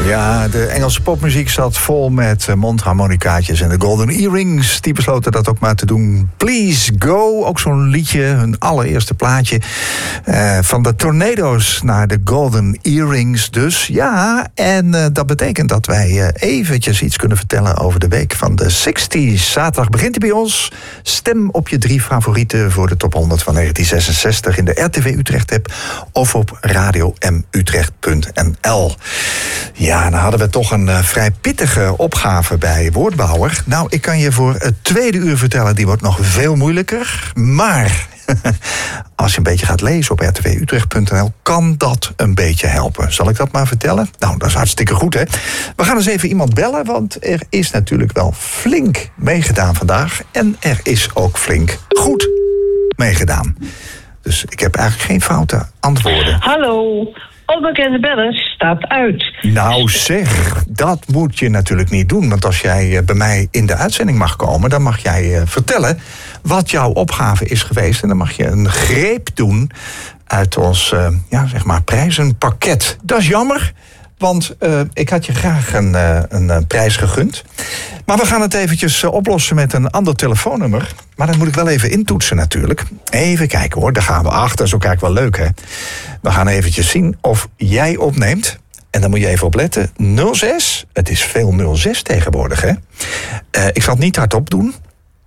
Ja, de Engelse popmuziek zat vol met mondharmonicaatjes en de Golden Earrings. Die besloten dat ook maar te doen. Please Go, ook zo'n liedje, hun allereerste plaatje. Van de Tornado's naar de Golden Earrings dus. Ja, en dat betekent dat wij eventjes iets kunnen vertellen over de week van de 60s. Zaterdag begint hij bij ons. Stem op je 3 favorieten voor de top 100 van 1966 in de RTV Utrecht-app of op radiomutrecht.nl. Ja, dan hadden we toch een vrij pittige opgave bij Woordbouwer. Nou, ik kan je voor het tweede uur vertellen, die wordt nog veel moeilijker. Maar als je een beetje gaat lezen op rtwutrecht.nl, kan dat een beetje helpen. Zal ik dat maar vertellen? Nou, dat is hartstikke goed, hè? We gaan eens even iemand bellen, want er is natuurlijk wel flink meegedaan vandaag. En er is ook flink goed meegedaan. Dus ik heb eigenlijk geen foute antwoorden. Hallo, onbekende beller staat uit. Nou zeg, dat moet je natuurlijk niet doen. Want als jij bij mij in de uitzending mag komen, dan mag jij vertellen wat jouw opgave is geweest. En dan mag je een greep doen uit ons prijzenpakket. Dat is jammer, want ik had je graag een prijs gegund. Maar we gaan het eventjes oplossen met een ander telefoonnummer. Maar dat moet ik wel even intoetsen natuurlijk. Even kijken hoor, daar gaan we achter. Dat is ook eigenlijk wel leuk, hè. We gaan eventjes zien of jij opneemt. En dan moet je even opletten. 06, het is veel 06 tegenwoordig, hè. Ik zal het niet hardop doen.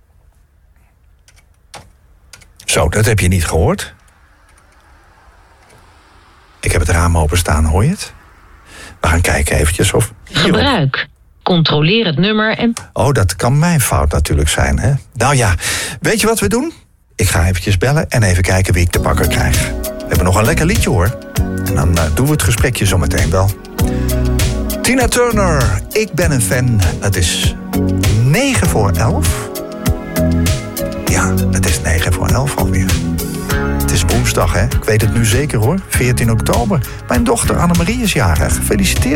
Zo, dat heb je niet gehoord. Ik heb het raam openstaan, hoor je het? We gaan kijken eventjes of... Gebruik. Controleer het nummer en... Oh, dat kan mijn fout natuurlijk zijn, hè? Nou ja, weet je wat we doen? Ik ga eventjes bellen en even kijken wie ik te pakken krijg. We hebben nog een lekker liedje, hoor. En dan doen we het gesprekje zo meteen wel. Tina Turner, ik ben een fan. Het is 9 voor 11. Ja, het is 9 voor 11 alweer. Het is woensdag, hè? Ik weet het nu zeker, hoor. 14 oktober. Mijn dochter Annemarie is jarig. Gefeliciteerd.